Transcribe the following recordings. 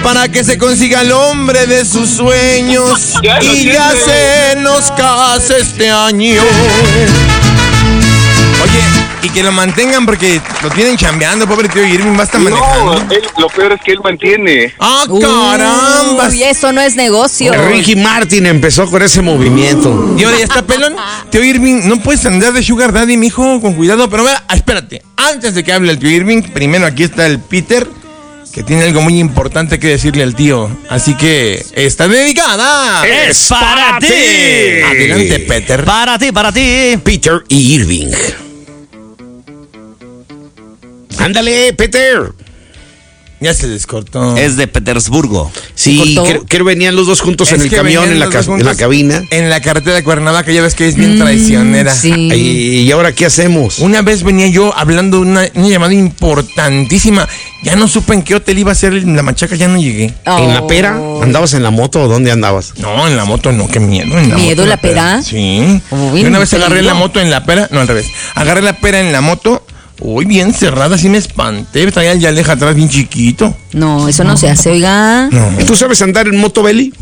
para que se consiga el hombre de sus sueños y ya se nos casa este año. Oye, y que lo mantengan porque lo tienen chambeando, pobre tío Irving, va a estar manejando. No, lo peor es que él mantiene. ¡Ah, caramba! Uy, eso no es negocio. Ricky Martin empezó con ese movimiento. Y ahora ya está pelón. Tío Irving, no puedes andar de sugar daddy, mijo, con cuidado. Pero mira, espérate, antes de que hable el tío Irving, primero aquí está el Peter, que tiene algo muy importante que decirle al tío. Así que está dedicada. ¡Es para ti! Adelante, Peter. Para ti. Peter y Irving. Ándale, Peter. Ya se descortó. Es de Petersburgo. Sí, creo que venían los dos juntos en el camión, en la cabina. En la carretera de Cuernavaca, ya ves que es bien traicionera. Sí. ¿Y ahora qué hacemos? Una vez venía yo hablando de una llamada importantísima. Ya no supe en qué hotel iba a ser la machaca, ya no llegué. ¿En la pera? ¿Andabas en la moto o dónde andabas? No, en la moto no, qué miedo. En la ¿Miedo moto, la pera? Sí. Uy, Yo una vez agarré peligro. la moto en la pera, no al revés. Agarré la pera en la moto. Uy, bien cerrada, sí me espanté. Traía el Yaleja atrás bien chiquito. No, eso no se hace, oiga. No. ¿Tú sabes andar en moto, Beli?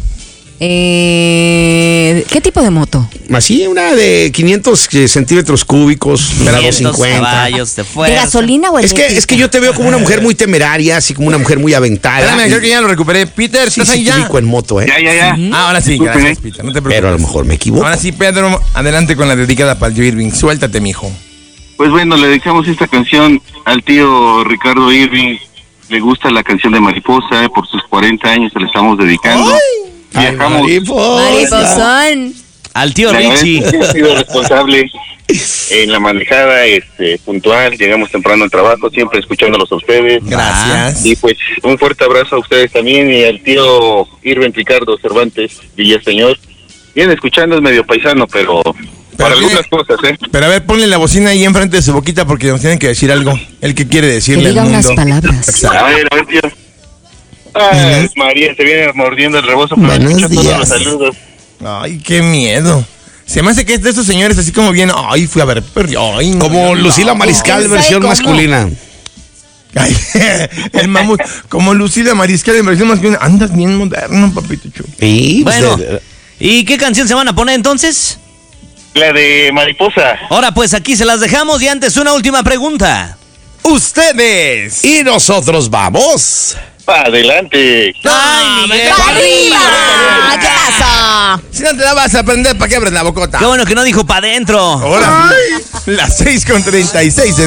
¿Qué tipo de moto? Así, una de 500 centímetros cúbicos, para 500 250. caballos de ¿De fuerza. gasolina o Es que yo te veo como una mujer muy temeraria, así como una mujer muy aventada. Espérame, creo que ya lo recuperé. Peter, Sí, ¿estás ahí te ya? ubico en moto, ¿eh? Ya. Ahora sí, Disculpen, gracias, Peter. No te preocupes. Pero a lo mejor me equivoco. Ahora sí, Pedro, adelante con la dedicada para el tío Irving. Suéltate, mijo. Pues bueno, le dedicamos esta canción al tío Ricardo Irving. Le gusta la canción de Mariposa, por sus 40 años se la estamos dedicando. Viajamos. Mariposón. Al tío La verdad es Richie. que ha sido responsable en la manejada, puntual. Llegamos temprano al trabajo, siempre escuchándolos a ustedes. Gracias. Y pues un fuerte abrazo a ustedes también y al tío Irving Ricardo Cervantes Villaseñor. Bien, escuchando es medio paisano, pero para algunas cosas, ¿eh? Pero a ver, ponle la bocina ahí enfrente de su boquita porque nos tienen que decir algo. Él que quiere Que decirle al diga mundo. unas palabras. Exacto. A ver, tío. Ay, María, se viene mordiendo el rebozo, pero Buenos escucho todos días. los saludos. Ay, qué miedo. Se me hace que es de estos señores así como bien. Ay, fui a ver. Ay, no, Como no. Lucila Mariscal, ¿Quién sabe versión cómo? masculina. Ay, el mamut. Como Lucila Mariscal en versión masculina. Andas bien moderno, papito chulo. Y, Bueno, ¿y qué canción se van a poner entonces? La de Mariposa. Ahora pues aquí se las dejamos y antes una última pregunta. Ustedes. y nosotros vamos. Adelante. Ay, Miguel. ¡Arriba! ¿Qué pasa? Si no te la vas a aprender, ¿para qué abres la bocota? Qué bueno que no dijo pa' adentro. Ahora, las 6:36 en